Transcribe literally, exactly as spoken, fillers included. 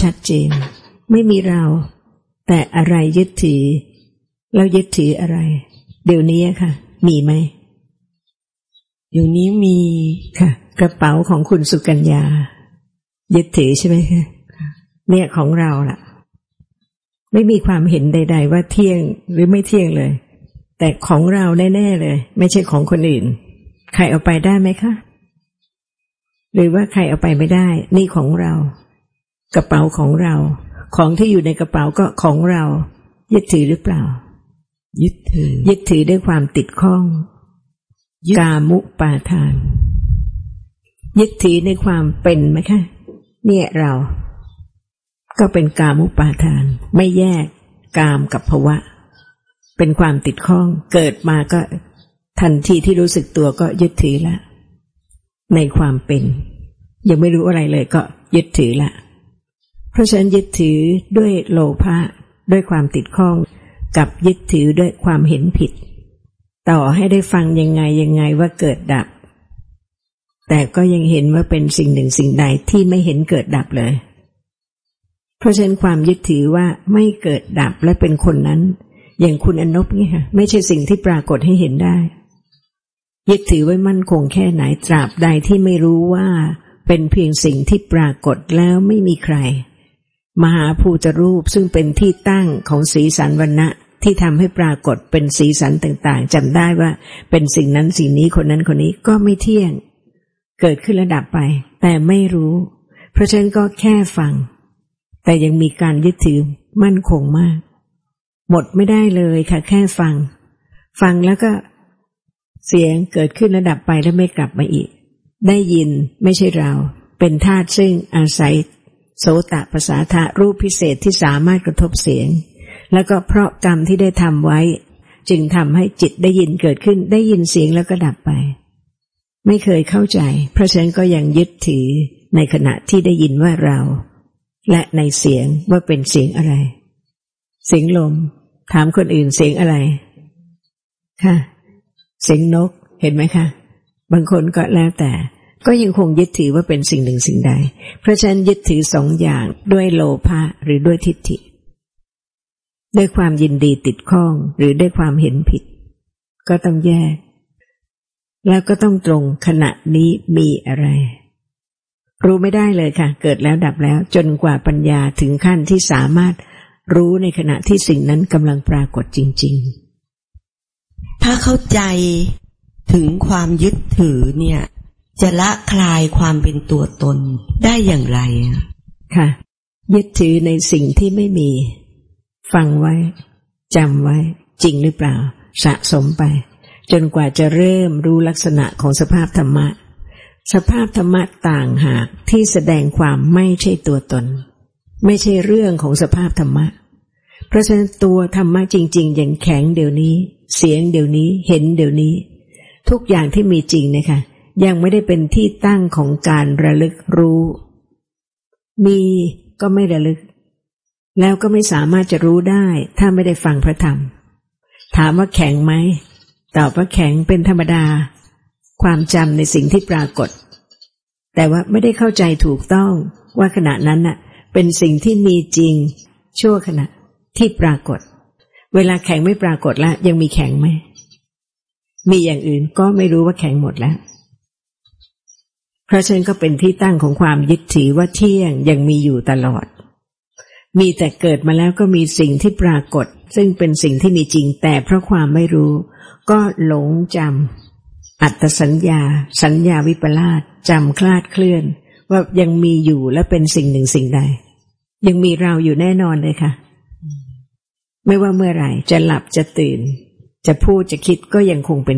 ชัดเจนไม่มีเราแต่อะไรยึดถือเรายึดถืออะไรเดี๋ยวนี้ค่ะมีไหมเดี๋ยวนี้มีค่ะกระเป๋าของคุณสุกัญญายึดถือใช่ไหมคะเนี่ยของเราล่ะไม่มีความเห็นใดๆว่าเที่ยงหรือไม่เที่ยงเลยแต่ของเราแน่ๆเลยไม่ใช่ของคนอื่นใครเอาไปได้ไหมคะหรือว่าใครเอาไปไม่ได้นี่ของเรากระเป๋าของเราของที่อยู่ในกระเป๋าก็ของเรายึดถือหรือเปล่ายึดถือยึดถือด้วยความติดข้องกามุปาทานยึดถือในความเป็นไหมคะเนี่ยเราก็เป็นกามุปาทานไม่แยกกามกับภวะเป็นความติดข้องเกิดมาก็ทันทีที่รู้สึกตัวก็ยึดถือละในความเป็นยังไม่รู้อะไรเลยก็ยึดถือละเพราะฉะนั้นยึดถือด้วยโลภะด้วยความติดข้องกับยึดถือด้วยความเห็นผิดต่อให้ได้ฟังยังไงยังไงว่าเกิดดับแต่ก็ยังเห็นว่าเป็นสิ่งหนึ่งสิ่งใดที่ไม่เห็นเกิดดับเลยเพราะฉะนั้นความยึดถือว่าไม่เกิดดับและเป็นคนนั้นอย่างคุณอนบเนี่ยค่ะไม่ใช่สิ่งที่ปรากฏให้เห็นได้ยึดถือไว้มั่นคงแค่ไหนตราบใดที่ไม่รู้ว่าเป็นเพียงสิ่งที่ปรากฏแล้วไม่มีใครมหาภูตรูปซึ่งเป็นที่ตั้งของสีสันวรรณะที่ทำให้ปรากฏเป็นสีสันต่างๆจำได้ว่าเป็นสิ่งนั้นสิ่งนี้คนนั้นคนนี้ก็ไม่เที่ยงเกิดขึ้นระดับไปแต่ไม่รู้เพราะฉะนั้นก็แค่ฟังแต่ยังมีการยึดถือมั่นคงมากหมดไม่ได้เลยค่ะแค่ฟังฟังแล้วก็เสียงเกิดขึ้นระดับไปแล้วไม่กลับมาอีกได้ยินไม่ใช่เราเป็นธาตุซึ่งอาศัยโสตประสาทะรูปพิเศษที่สามารถกระทบเสียงแล้วก็เพราะกรรมที่ได้ทำไว้จึงทำให้จิตได้ยินเกิดขึ้นได้ยินเสียงแล้วก็ดับไปไม่เคยเข้าใจเพราะฉะนั้นก็ยังยึดถือในขณะที่ได้ยินว่าเราและในเสียงว่าเป็นเสียงอะไรเสียงลมถามคนอื่นเสียงอะไรค่ะเสียงนกเห็นไหมคะบางคนก็แล้วแต่ก็ยังคงยึดถือว่าเป็นสิ่งหนึ่งสิ่งใดเพราะฉะนั้นยึดถือสองอย่างด้วยโลภะหรือด้วยทิฏฐิด้วยความยินดีติดข้องหรือด้วยความเห็นผิดก็ต้องแยกแล้วก็ต้องตรงขณะนี้มีอะไรรู้ไม่ได้เลยค่ะเกิดแล้วดับแล้วจนกว่าปัญญาถึงขั้นที่สามารถรู้ในขณะที่สิ่งนั้นกำลังปรากฏจริงๆถ้าเข้าใจถึงความยึดถือเนี่ยจะละคลายความเป็นตัวตนได้อย่างไรค่ะยึดถือในสิ่งที่ไม่มีฟังไว้จำไว้จริงหรือเปล่าสะสมไปจนกว่าจะเริ่มรู้ลักษณะของสภาพธรรมะสภาพธรรมะต่างหากที่แสดงความไม่ใช่ตัวตนไม่ใช่เรื่องของสภาพธรรมะเพราะฉะนั้นตัวธรรมะจริงๆอย่างแข็งเดี๋ยวนี้เสียงเดี๋ยวนี้เห็นเดี๋ยวนี้ทุกอย่างที่มีจริงนะคะยังไม่ได้เป็นที่ตั้งของการระลึกรู้มีก็ไม่ระลึกแล้วก็ไม่สามารถจะรู้ได้ถ้าไม่ได้ฟังพระธรรมถามว่าแข็งไหมตอบว่าแข็งเป็นธรรมดาความจำในสิ่งที่ปรากฏแต่ว่าไม่ได้เข้าใจถูกต้องว่าขณะนั้นน่ะเป็นสิ่งที่มีจริงชั่วขณะที่ปรากฏเวลาแข็งไม่ปรากฏแล้วยังมีแข็งไหมมีอย่างอื่นก็ไม่รู้ว่าแข็งหมดแล้วเพราะฉะนั้นก็เป็นที่ตั้งของความยึดถือว่าเที่ยงยังมีอยู่ตลอดมีแต่เกิดมาแล้วก็มีสิ่งที่ปรากฏซึ่งเป็นสิ่งที่มีจริงแต่เพราะความไม่รู้ก็หลงจำอัตตสัญญาสัญญาวิปลาสจำคลาดเคลื่อนว่ายังมีอยู่และเป็นสิ่งหนึ่งสิ่งใดยังมีเราอยู่แน่นอนเลยค่ะไม่ว่าเมื่อไหร่จะหลับจะตื่นจะพูดจะคิดก็ยังคงเป็น